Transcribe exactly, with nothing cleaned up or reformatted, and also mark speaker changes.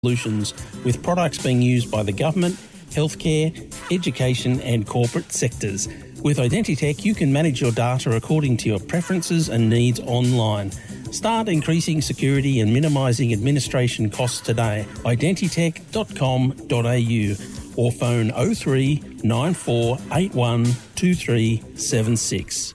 Speaker 1: solutions, with products being used by the government, healthcare, education and corporate sectors. With Identitech, you can manage your data according to your preferences and needs online. Start increasing security and minimising administration costs today. identitech dot com dot a u or phone oh three nine four eight one two three seven six.